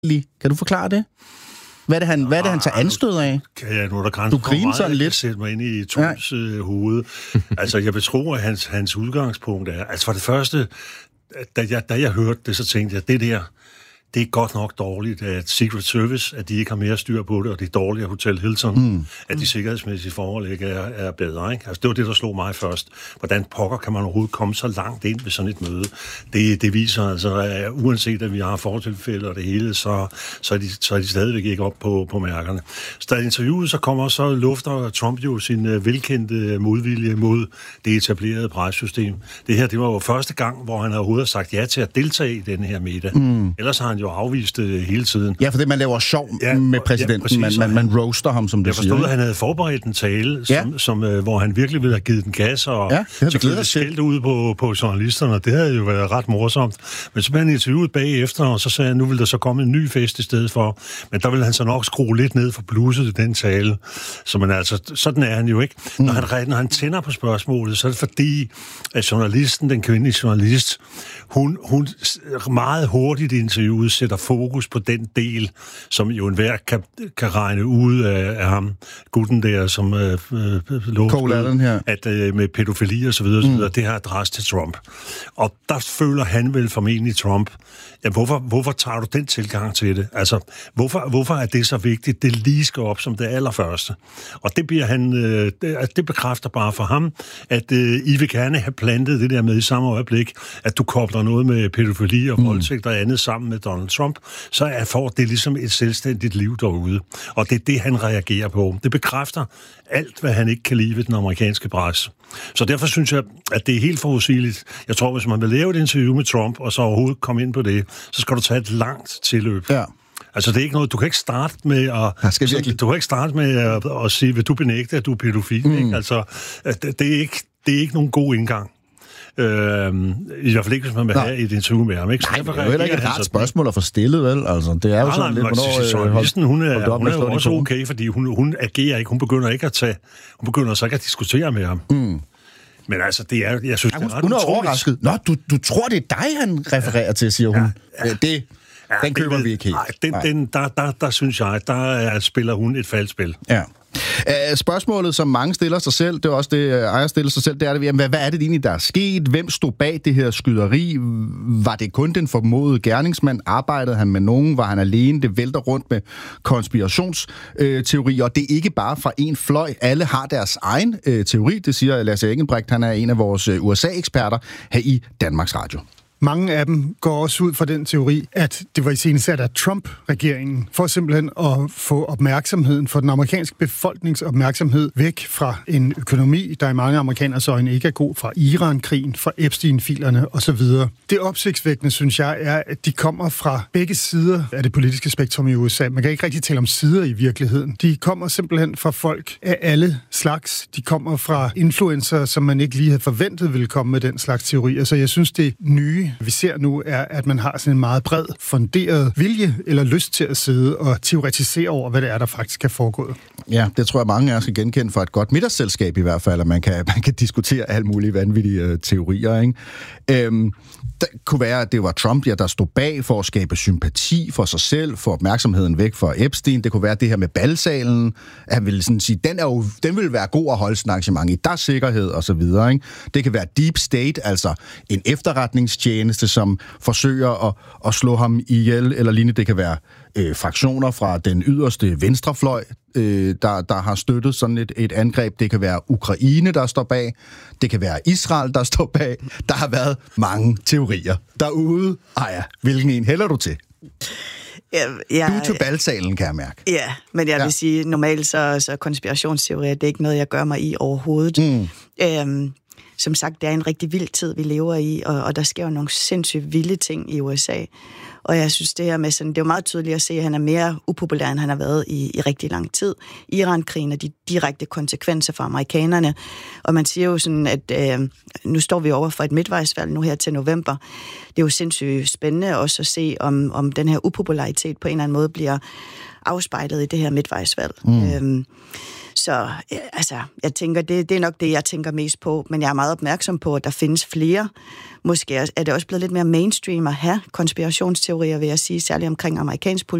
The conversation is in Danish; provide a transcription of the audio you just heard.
Kan du forklare det? Hvad er det, han tager anstød af? Nu er der grænser du griner sådan lidt. Jeg sætte mig ind i Trumps hoved. Altså, jeg betror, at hans udgangspunkt er... Altså, for det første, da jeg hørte det, så tænkte jeg, det er godt nok dårligt, at Secret Service, at de ikke har mere styr på det, og det er dårligt, at Hotel Hilton, at de sikkerhedsmæssige forhold ikke er bedre. Ikke? Altså, det var det, der slog mig først. Hvordan pokker kan man overhovedet komme så langt ind ved sådan et møde? Det viser altså, at uanset at vi har fortilfælde og det hele, så er de stadigvæk ikke op på mærkerne. Så da interviewet så lufter Trump jo sin velkendte modvilje mod det etablerede pressesystem. Det her, det var jo første gang, hvor han overhovedet har sagt ja til at deltage i den her middag. Ellers har han jo afvist det hele tiden. Ja, fordi man laver sjov med præsidenten. Man roaster ham, som det siger. Jeg forstod, at han havde forberedt en tale, hvor han virkelig ville have givet den gas, og skældt ud på journalisterne, og det havde jo været ret morsomt. Men så blev han interviewet bagefter, og så sagde han, nu vil der så komme en ny fest i stedet for. Men der ville han så nok skrue lidt ned for blusset i den tale. Så man altså, sådan er han jo ikke. Når han tænder på spørgsmålet, så er det fordi, at journalisten, den kvindelige journalist, hun meget hurtigt i interviewet sætter fokus på den del, som jo enhver kan regne ud af ham, gutten der, som lovede, at med pædofili og så videre, det har adresse til Trump. Og der føler han vel formentlig Trump, ja, hvorfor tager du den tilgang til det? Altså, hvorfor er det så vigtigt? Det lige skal op som det allerførste. Og det bliver det bekræfter bare for ham, at I vil gerne have plantet det der med i samme øjeblik, at du kobler noget med pædofili og voldtægt og andet sammen med Donald Trump, så får det ligesom et selvstændigt liv derude. Og det er det, han reagerer på. Det bekræfter alt, hvad han ikke kan lide ved den amerikanske pres. Så derfor synes jeg, at det er helt forudsigeligt. Jeg tror, hvis man vil lave et interview med Trump, og så overhovedet komme ind på det, så skal du tage et langt tilløb. Ja. Altså, det er ikke noget, du kan ikke starte med at sige, vil du benægte, at du er pædofil, ikke? Altså, det er ikke nogen god indgang. I hvert fald ikke, hvis man vil have et interview med ham. Ikke? Nej, det er jo heller ikke et rart spørgsmål at få stillet, vel? Altså, det er jo sådan lidt, hvornår... Hun er jo også okay, fordi hun agerer ikke. Hun begynder så ikke at diskutere med ham. Men altså, det er... Jeg synes, det er ret hun er overrasket. Nå, du tror, det er dig, han refererer til, siger hun. Den køber vi ikke helt. Der synes jeg, der spiller hun et faldspil. Ja. Spørgsmålet, som mange stiller sig selv, det er også det, Ejer stiller sig selv, det er, hvad er det egentlig, der er sket? Hvem stod bag det her skyderi? Var det kun den formodede gerningsmand? Arbejdede han med nogen? Var han alene? Det vælter rundt med konspirationsteorier, og det er ikke bare fra en fløj. Alle har deres egen teori, det siger Lasse Engelbrecht, han er en af vores USA-eksperter her i Danmarks Radio. Mange af dem går også ud fra den teori, at det var iscenesat af Trump-regeringen, for simpelthen at få opmærksomheden, for den amerikanske befolknings opmærksomhed væk fra en økonomi, der i mange amerikaners øjne ikke er god, fra Iran-krigen, fra Epstein-filerne osv. Det opsigtsvækkende, synes jeg, er, at de kommer fra begge sider af det politiske spektrum i USA. Man kan ikke rigtig tale om sider i virkeligheden. De kommer simpelthen fra folk af alle slags. De kommer fra influencer, som man ikke lige havde forventet ville komme med den slags teorier. Så jeg synes, det nye, vi ser nu, er, at man har sådan en meget bred, funderet vilje eller lyst til at sidde og teoretisere over, hvad det er, der faktisk er foregået. Ja, det tror jeg, mange af os skal genkende for et godt middagsselskab i hvert fald, at man kan diskutere alle mulige vanvittige teorier, ikke? Det kunne være, at det var Trump, der stod bag for at skabe sympati for sig selv, for opmærksomheden væk fra Epstein. Det kunne være det her med balsalen. Han ville sådan sige, den vil være god at holde sådan arrangement i. Der er sikkerhed og så videre, ikke? Det kan være Deep State, altså en efterretningstjeneste, som forsøger at slå ham ihjel, eller lignende. Det kan være fraktioner fra den yderste venstrefløj, der har støttet sådan et angreb. Det kan være Ukraine, der står bag. Det kan være Israel, der står bag. Der har været mange teorier derude. Hvilken en hælder du til? Ja, du er til balsalen, kan jeg mærke. Ja, men jeg vil sige, normalt så konspirationsteorier, det er ikke noget, jeg gør mig i overhovedet. Som sagt, det er en rigtig vild tid, vi lever i, og der sker jo nogle sindssygt vilde ting i USA. Og jeg synes, det her med sådan, det er jo meget tydeligt at se, at han er mere upopulær, end han har været i rigtig lang tid. Iran-krigen og de direkte konsekvenser for amerikanerne. Og man siger jo sådan, at nu står vi over for et midtvejsvalg nu her til november. Det er jo sindssygt spændende også at se, om den her upopularitet på en eller anden måde bliver afspejlet i det her midtvejsvalg. Så altså, jeg tænker, det er nok det, jeg tænker mest på, men jeg er meget opmærksom på, at der findes flere. Måske er det også blevet lidt mere mainstream at have konspirationsteorier. konspirationsteorier, vil jeg sige, særligt omkring amerikansk